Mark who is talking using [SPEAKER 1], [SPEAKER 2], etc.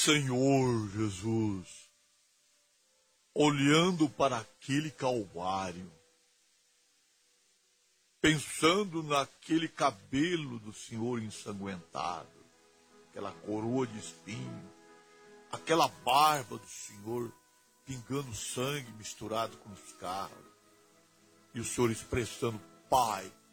[SPEAKER 1] Senhor Jesus, olhando para aquele Calvário, pensando naquele cabelo do Senhor ensanguentado, aquela coroa de espinho, aquela barba do Senhor pingando sangue misturado com os carros, e o Senhor expressando: Pai,